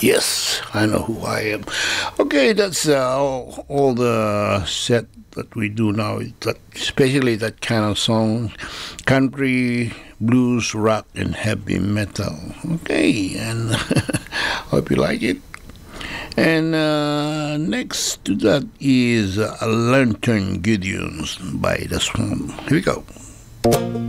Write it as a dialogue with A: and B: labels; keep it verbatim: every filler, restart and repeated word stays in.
A: Yes, I know who I am. Okay, that's uh, all, all the set that we do now. That, especially that kind of song, country, blues, rock, and heavy metal. Okay, and hope you like it. And uh, next to that is uh, Lantern Gideons by The Swamp. Here we go.